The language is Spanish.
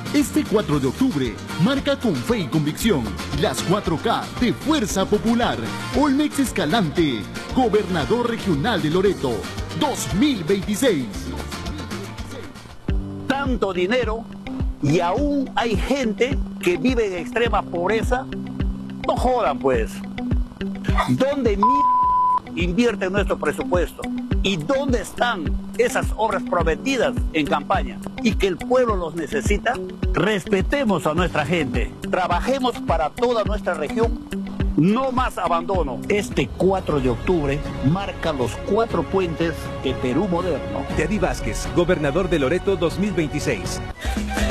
Este 4 de octubre, marca con fe y convicción las 4K de Fuerza Popular. Olmex Escalante, Gobernador Regional de Loreto, 2026. Tanto dinero y aún hay gente que vive en extrema pobreza. No jodan pues. ¿Dónde invierte nuestro presupuesto? ¿Y dónde están esas obras prometidas en campaña? Y que el pueblo los necesita. Respetemos a nuestra gente. Trabajemos para toda nuestra región. No más abandono. Este 4 de octubre marca los 4 puentes de Perú moderno. Teddy Vázquez, gobernador de Loreto 2026.